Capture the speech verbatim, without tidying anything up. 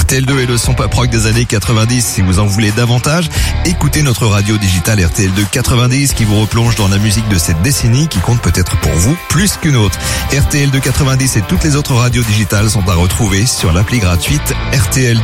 R T L deux est le son pop rock des années quatre-vingt-dix. Si vous en voulez davantage, écoutez notre radio digitale R T L deux quatre-vingt-dix qui vous replonge dans la musique de cette décennie qui compte peut-être pour vous plus qu'une autre. R T L deux quatre-vingt-dix et toutes les autres radios digitales sont à retrouver sur l'appli gratuite R T L deux.